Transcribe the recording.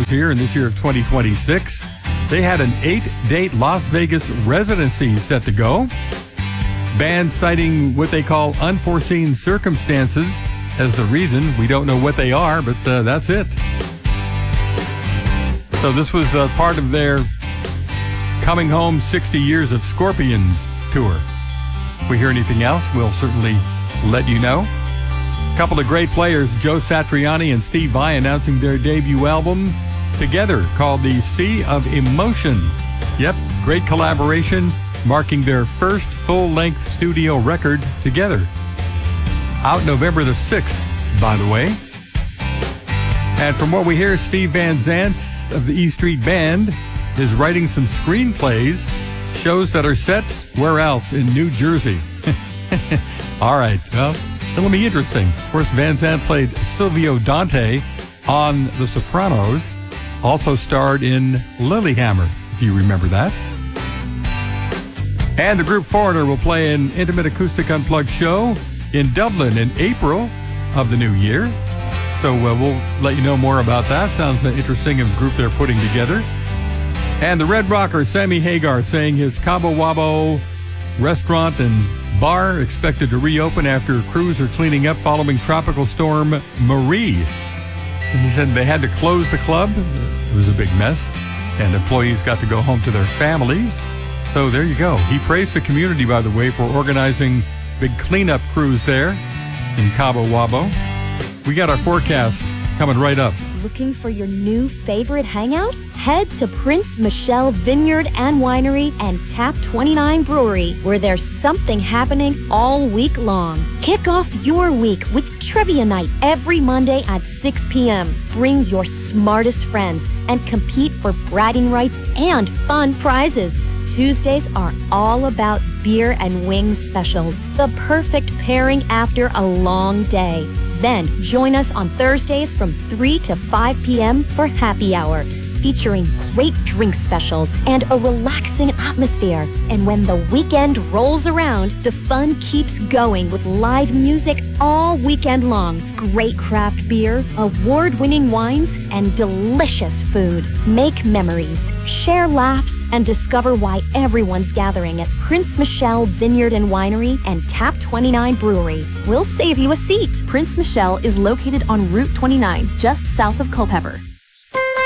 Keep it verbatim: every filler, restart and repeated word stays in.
Cruise here in this year of twenty twenty-six. They had an eight-date Las Vegas residency set to go. Band citing what they call unforeseen circumstances as the reason. We don't know what they are, but uh, that's it. So this was uh, part of their Coming Home sixty Years of Scorpions tour. If we hear anything else, we'll certainly let you know. A couple of great players, Joe Satriani and Steve Vai, announcing their debut album together called The Sea of Emotion. Yep, great collaboration, marking their first full-length studio record together. Out November the sixth, by the way. And from what we hear, Steve Van Zandt of the E Street Band is writing some screenplays, shows that are set where else? In New Jersey. All right, well, it'll be interesting. Of course, Van Zandt played Silvio Dante on The Sopranos, also starred in Lilyhammer, if you remember that. And the group Foreigner will play an intimate acoustic unplugged show in Dublin in April of the new year. So uh, we'll let you know more about that. Sounds uh, interesting of the group they're putting together. And the Red Rocker, Sammy Hagar, saying his Cabo Wabo restaurant and bar expected to reopen after crews are cleaning up following Tropical Storm Marie. And he said they had to close the club. It was a big mess. And employees got to go home to their families. So there you go. He praised the community, by the way, for organizing big cleanup crews there in Cabo Wabo. We got our forecast coming right up. Looking for your new favorite hangout? Head to Prince Michelle Vineyard and Winery and Tap twenty-nine Brewery, where there's something happening all week long. Kick off your week with Trivia Night every Monday at six p.m. Bring your smartest friends and compete for bragging rights and fun prizes. Tuesdays are all about beer and wings specials, the perfect pairing after a long day. Then join us on Thursdays from three to five p.m. for Happy Hour, featuring great drink specials and a relaxing atmosphere. And when the weekend rolls around, the fun keeps going with live music all weekend long, great craft beer, award-winning wines, and delicious food. Make memories, share laughs, and discover why everyone's gathering at Prince Michelle Vineyard and Winery and Tap twenty-nine Brewery. We'll save you a seat. Prince Michelle is located on Route twenty-nine, just south of Culpeper.